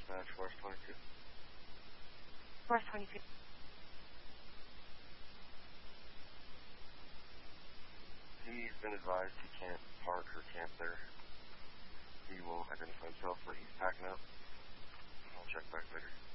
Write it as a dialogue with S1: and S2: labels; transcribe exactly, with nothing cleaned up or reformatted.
S1: Dispatch, Force twenty-two.
S2: Force twenty-two.
S1: He's been advised he can't park or camp there. He won't identify himself, but he's packing up. I'll check back later.